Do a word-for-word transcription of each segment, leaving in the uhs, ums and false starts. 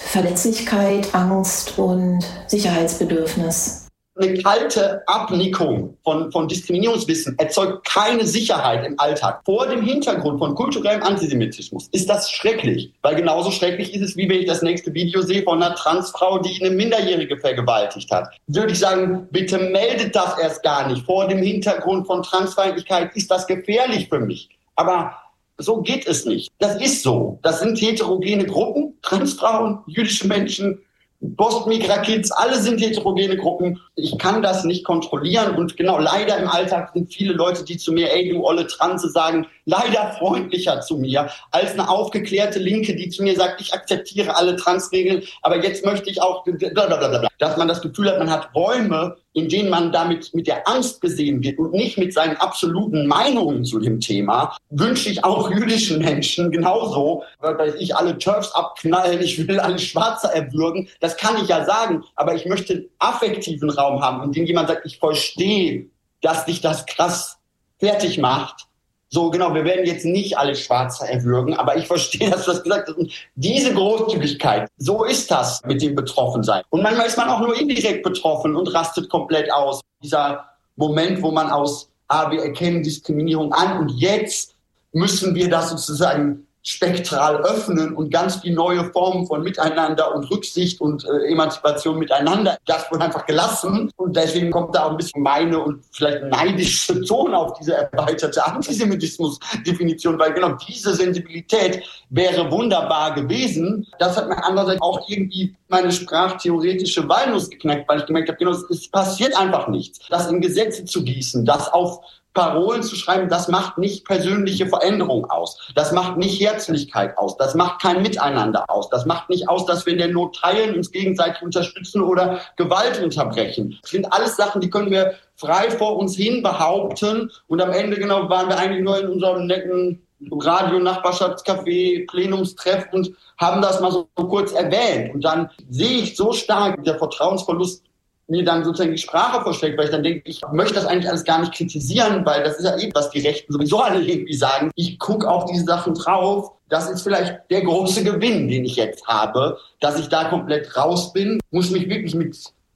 Verletzlichkeit, Angst und Sicherheitsbedürfnis. Eine kalte Abnickung von, von Diskriminierungswissen erzeugt keine Sicherheit im Alltag. Vor dem Hintergrund von kulturellem Antisemitismus ist das schrecklich. Weil genauso schrecklich ist es, wie wenn ich das nächste Video sehe von einer Transfrau, die eine Minderjährige vergewaltigt hat. Würde ich sagen, bitte meldet das erst gar nicht. Vor dem Hintergrund von Transfeindlichkeit ist das gefährlich für mich. Aber so geht es nicht. Das ist so. Das sind heterogene Gruppen, Transfrauen, jüdische Menschen, Postmigra-Kids, alle sind heterogene Gruppen. Ich kann das nicht kontrollieren und genau, leider im Alltag sind viele Leute, die zu mir, ey, du olle Transe, sagen, leider freundlicher zu mir, als eine aufgeklärte Linke, die zu mir sagt, ich akzeptiere alle Transregeln, aber jetzt möchte ich auch, blablabla. Dass man das Gefühl hat, man hat Räume, in denen man damit mit der Angst gesehen wird und nicht mit seinen absoluten Meinungen zu dem Thema, wünsche ich auch jüdischen Menschen genauso, weil ich alle TERFs abknallen, ich will alle Schwarze erwürgen, das kann ich ja sagen, aber ich möchte einen affektiven Raum haben, in dem jemand sagt, ich verstehe, dass dich das krass fertig macht. So, genau, wir werden jetzt nicht alle Schwarze erwürgen, aber ich verstehe, dass du das gesagt hast. Und diese Großzügigkeit, so ist das mit dem Betroffensein. Und manchmal ist man auch nur indirekt betroffen und rastet komplett aus. Dieser Moment, wo man aus, ah, wir erkennen Diskriminierung an und jetzt müssen wir das sozusagen spektral öffnen und ganz viele neue Formen von Miteinander und Rücksicht und äh, Emanzipation miteinander. Das wird einfach gelassen und deswegen kommt da auch ein bisschen meine und vielleicht neidische Ton auf diese erweiterte Antisemitismus-Definition, weil genau diese Sensibilität wäre wunderbar gewesen. Das hat mir andererseits auch irgendwie meine sprachtheoretische Walnuss geknackt, weil ich gemerkt habe, genau, es passiert einfach nichts. Das in Gesetze zu gießen, das auf Parolen zu schreiben, das macht nicht persönliche Veränderung aus. Das macht nicht Herzlichkeit aus. Das macht kein Miteinander aus. Das macht nicht aus, dass wir in der Not teilen, uns gegenseitig unterstützen oder Gewalt unterbrechen. Das sind alles Sachen, die können wir frei vor uns hin behaupten. Und am Ende genau waren wir eigentlich nur in unserem netten Radio, Nachbarschaftscafé, Plenumstreff und haben das mal so kurz erwähnt. Und dann sehe ich so stark der Vertrauensverlust mir dann sozusagen die Sprache vorschlägt, weil ich dann denke, ich möchte das eigentlich alles gar nicht kritisieren, weil das ist ja eben, was die Rechten sowieso alle irgendwie sagen. Ich gucke auf diese Sachen drauf. Das ist vielleicht der große Gewinn, den ich jetzt habe, dass ich da komplett raus bin, muss mich wirklich mit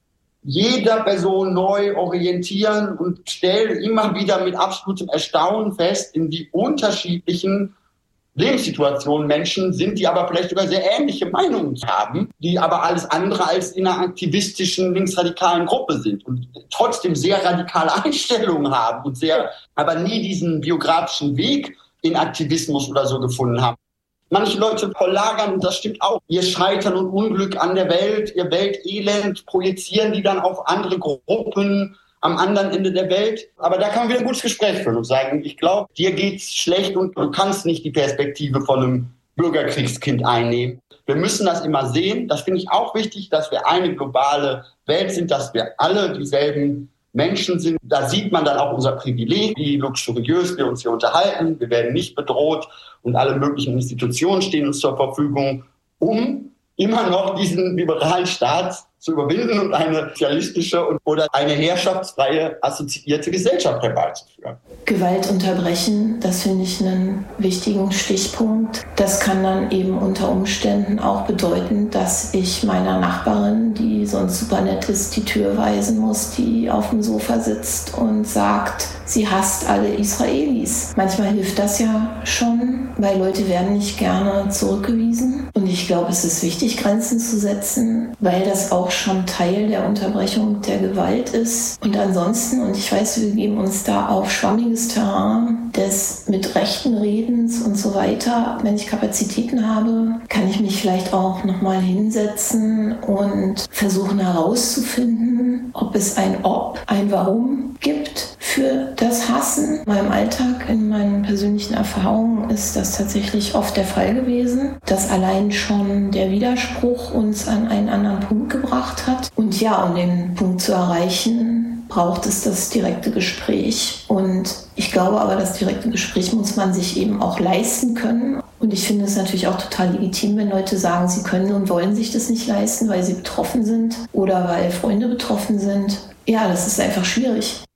jeder Person neu orientieren und stelle immer wieder mit absolutem Erstaunen fest, in wie unterschiedlichen Lebenssituationen Menschen sind, die aber vielleicht sogar sehr ähnliche Meinungen haben, die aber alles andere als in einer aktivistischen, linksradikalen Gruppe sind und trotzdem sehr radikale Einstellungen haben und sehr, aber nie diesen biografischen Weg in Aktivismus oder so gefunden haben. Manche Leute verlagern, und das stimmt auch, ihr Scheitern und Unglück an der Welt, ihr Weltelend, projizieren die dann auf andere Gruppen am anderen Ende der Welt. Aber da kann man wieder ein gutes Gespräch führen und sagen, ich glaube, dir geht's schlecht und du kannst nicht die Perspektive von einem Bürgerkriegskind einnehmen. Wir müssen das immer sehen. Das finde ich auch wichtig, dass wir eine globale Welt sind, dass wir alle dieselben Menschen sind. Da sieht man dann auch unser Privileg, wie luxuriös wir uns hier unterhalten. Wir werden nicht bedroht und alle möglichen Institutionen stehen uns zur Verfügung, um immer noch diesen liberalen Staat zu überwinden und eine sozialistische oder eine herrschaftsfreie assoziierte Gesellschaft herbeizuführen. Gewalt unterbrechen, das finde ich einen wichtigen Stichpunkt. Das kann dann eben unter Umständen auch bedeuten, dass ich meiner Nachbarin, die sonst super nett ist, die Tür weisen muss, die auf dem Sofa sitzt und sagt, sie hasst alle Israelis. Manchmal hilft das ja schon, weil Leute werden nicht gerne zurückgewiesen. Und ich glaube, es ist wichtig, Grenzen zu setzen, weil das auch schon Teil der Unterbrechung der Gewalt ist. Und ansonsten, und ich weiß, wir geben uns da auf schwammiges Terrain des mit rechten Redens und so weiter. Wenn ich Kapazitäten habe, kann ich mich vielleicht auch nochmal hinsetzen und versuchen herauszufinden, ob es ein Ob, ein Warum gibt für das Hassen. In meinem Alltag, in meinen persönlichen Erfahrungen ist das tatsächlich oft der Fall gewesen, dass allein schon der Widerspruch uns an einen anderen Punkt gebracht hat. Und ja, um den Punkt zu erreichen, braucht es das direkte Gespräch. Und ich glaube aber, das direkte Gespräch muss man sich eben auch leisten können. Und ich finde es natürlich auch total legitim, wenn Leute sagen, sie können und wollen sich das nicht leisten, weil sie betroffen sind oder weil Freunde betroffen sind. Ja, das ist einfach schwierig.